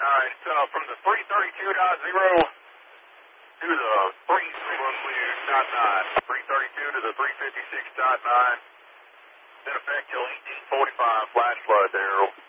Alright, from the 332.0 to the 332 to the 356.9. In effect till 1845 flash flood there.